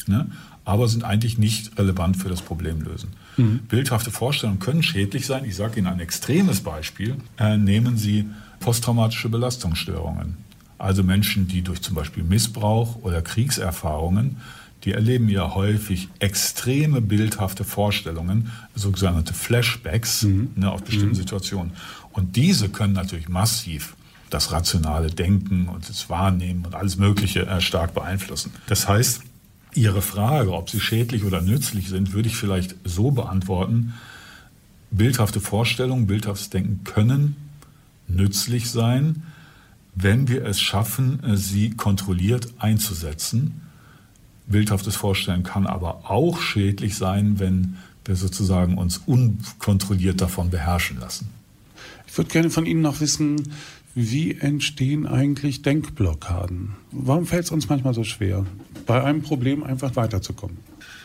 ne? Aber sind eigentlich nicht relevant für das Problemlösen. Bildhafte Vorstellungen können schädlich sein. Ich sage Ihnen ein extremes Beispiel. Nehmen Sie posttraumatische Belastungsstörungen. Also Menschen, die durch zum Beispiel Missbrauch oder Kriegserfahrungen, die erleben ja häufig extreme bildhafte Vorstellungen, sogenannte Flashbacks, ne, aus bestimmten Situationen. Und diese können natürlich massiv das rationale Denken und das Wahrnehmen und alles Mögliche stark beeinflussen. Das heißt, Ihre Frage, ob sie schädlich oder nützlich sind, würde ich vielleicht so beantworten: Bildhafte Vorstellungen, bildhaftes Denken können nützlich sein, wenn wir es schaffen, sie kontrolliert einzusetzen. Bildhaftes Vorstellen kann aber auch schädlich sein, wenn wir sozusagen uns unkontrolliert davon beherrschen lassen. Ich würde gerne von Ihnen noch wissen, wie entstehen eigentlich Denkblockaden? Warum fällt es uns manchmal so schwer, bei einem Problem einfach weiterzukommen?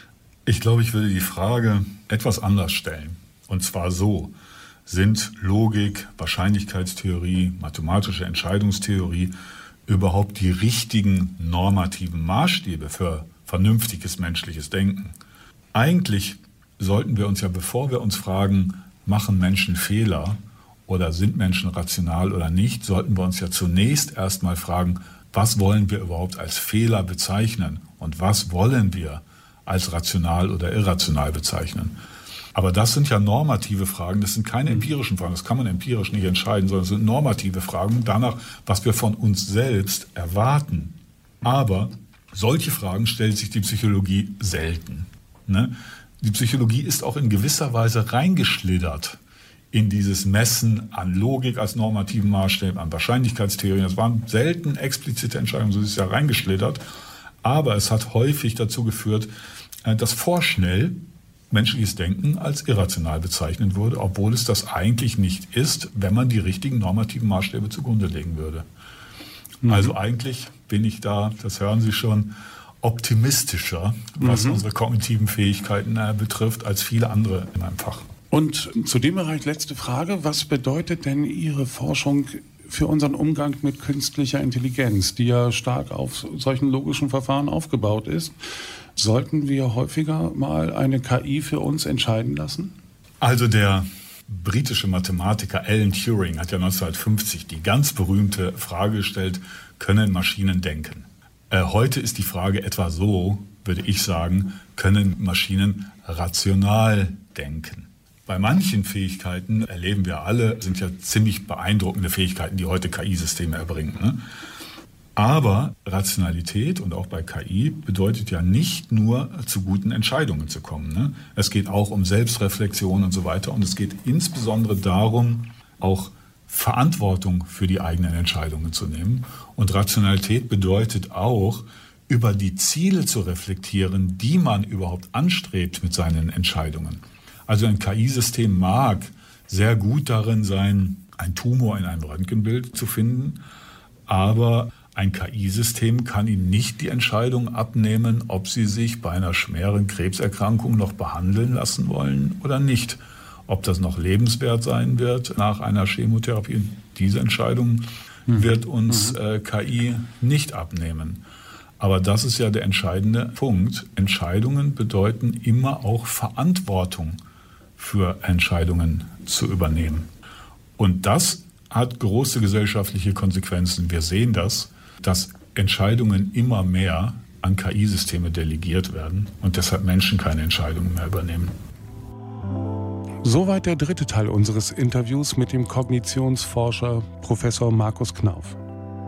Ich glaube, ich würde die Frage etwas anders stellen. Und zwar so: Sind Logik, Wahrscheinlichkeitstheorie, mathematische Entscheidungstheorie überhaupt die richtigen normativen Maßstäbe für vernünftiges menschliches Denken? Eigentlich sollten wir uns ja, bevor wir uns fragen, machen Menschen Fehler oder sind Menschen rational oder nicht, sollten wir uns ja zunächst erstmal fragen, was wollen wir überhaupt als Fehler bezeichnen und was wollen wir als rational oder irrational bezeichnen. Aber das sind ja normative Fragen, das sind keine empirischen Fragen, das kann man empirisch nicht entscheiden, sondern es sind normative Fragen danach, was wir von uns selbst erwarten. Aber solche Fragen stellt sich die Psychologie selten, ne? Die Psychologie ist auch in gewisser Weise reingeschlittert in dieses Messen an Logik als normativen Maßstäben, an Wahrscheinlichkeitstheorien. Das waren selten explizite Entscheidungen, so ist es ja reingeschlittert. Aber es hat häufig dazu geführt, dass vorschnell menschliches Denken als irrational bezeichnet wurde, obwohl es das eigentlich nicht ist, wenn man die richtigen normativen Maßstäbe zugrunde legen würde. Also eigentlich bin ich da, das hören Sie schon, optimistischer, was unsere kognitiven Fähigkeiten betrifft, als viele andere in meinem Fach. Und zu dem Bereich letzte Frage: Was bedeutet denn Ihre Forschung für unseren Umgang mit künstlicher Intelligenz, die ja stark auf solchen logischen Verfahren aufgebaut ist? Sollten wir häufiger mal eine KI für uns entscheiden lassen? Also der britische Mathematiker Alan Turing hat ja 1950 die ganz berühmte Frage gestellt: Können Maschinen denken? Heute ist die Frage etwa so, würde ich sagen: Können Maschinen rational denken? Bei manchen Fähigkeiten, erleben wir alle, sind ja ziemlich beeindruckende Fähigkeiten, die heute KI-Systeme erbringen, ne? Aber Rationalität, und auch bei KI, bedeutet ja nicht nur, zu guten Entscheidungen zu kommen, ne? Es geht auch um Selbstreflexion und so weiter. Und es geht insbesondere darum, auch Verantwortung für die eigenen Entscheidungen zu nehmen. Und Rationalität bedeutet auch, über die Ziele zu reflektieren, die man überhaupt anstrebt mit seinen Entscheidungen. Also ein KI-System mag sehr gut darin sein, einen Tumor in einem Röntgenbild zu finden, aber ein KI-System kann Ihnen nicht die Entscheidung abnehmen, ob Sie sich bei einer schweren Krebserkrankung noch behandeln lassen wollen oder nicht. Ob das noch lebenswert sein wird nach einer Chemotherapie, diese Entscheidung wird uns KI nicht abnehmen. Aber das ist ja der entscheidende Punkt. Entscheidungen bedeuten immer auch Verantwortung für Entscheidungen zu übernehmen. Und das hat große gesellschaftliche Konsequenzen. Wir sehen das, dass Entscheidungen immer mehr an KI-Systeme delegiert werden und deshalb Menschen keine Entscheidungen mehr übernehmen. Soweit der dritte Teil unseres Interviews mit dem Kognitionsforscher Professor Markus Knauf.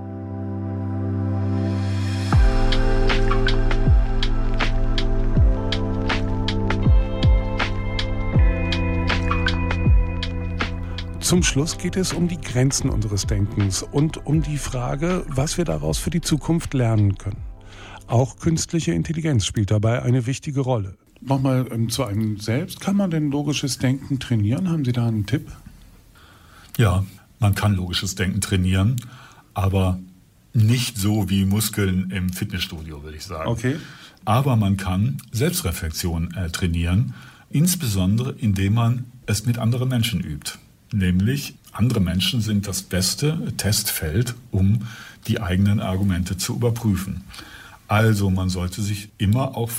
Zum Schluss geht es um die Grenzen unseres Denkens und um die Frage, was wir daraus für die Zukunft lernen können. Auch künstliche Intelligenz spielt dabei eine wichtige Rolle. Nochmal zu einem selbst. Kann man denn logisches Denken trainieren? Haben Sie da einen Tipp? Ja, man kann logisches Denken trainieren, aber nicht so wie Muskeln im Fitnessstudio, würde ich sagen. Okay. Aber man kann Selbstreflexion trainieren, insbesondere indem man es mit anderen Menschen übt. Nämlich, andere Menschen sind das beste Testfeld, um die eigenen Argumente zu überprüfen. Also man sollte sich immer auch